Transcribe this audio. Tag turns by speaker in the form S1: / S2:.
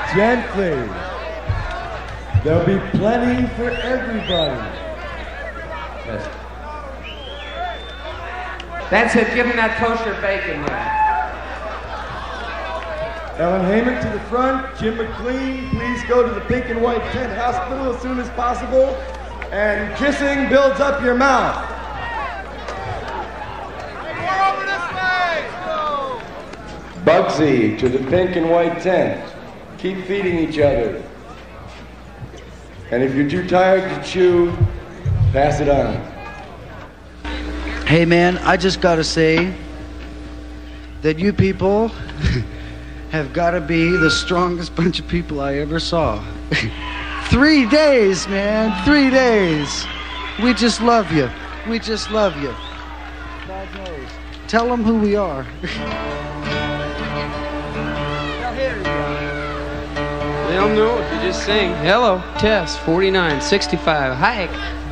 S1: Gently. There'll be plenty for everybody.
S2: Yes. That's it. Give him that kosher bacon there.
S1: Ellen Heyman to the front. Jim McLean, please go to the Pink and White Tent Hospital as soon as possible. And kissing builds up your mouth. Bugsy to the Pink and White Tent. Keep feeding each other. And if you're too tired to chew, pass it on.
S3: Hey man, I just gotta say that you people have gotta be the strongest bunch of people I ever saw. 3 days, man, 3 days. We just love you. We just love you. God knows. Tell them who we are.
S4: They don't know if you just sing. Hello, Tess, 49, 65. Hi.